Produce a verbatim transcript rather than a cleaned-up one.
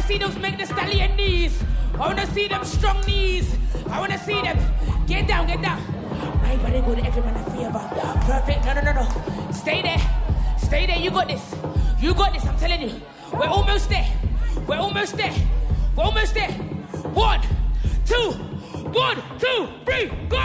wanna see those make the stallion knees. I wanna see them strong knees. I wanna see them. Get down, get down. My body good, every man a favor. Perfect, no, no, no, no. Stay there. Stay there, you got this. You got this, I'm telling you. We're almost there. We're almost there. We're almost there. One, two, one, two, three, go!